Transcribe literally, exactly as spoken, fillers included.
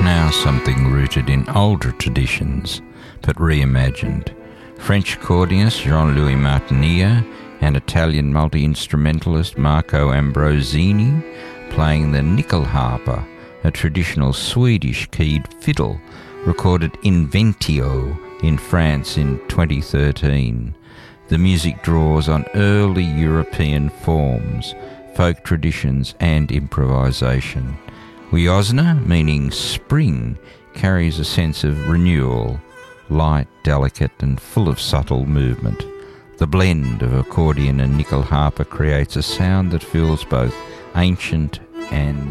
Now something rooted in older traditions, but reimagined. French accordionist Jean-Louis Martiniere and Italian multi-instrumentalist Marco Ambrosini playing the Nyckelharpa, a traditional Swedish keyed fiddle recorded in Inventio in France in twenty thirteen. The music draws on early European forms, folk traditions and improvisation. Wiosna, meaning spring, carries a sense of renewal, light, delicate and full of subtle movement. The blend of accordion and Nyckelharpa creates a sound that feels both ancient and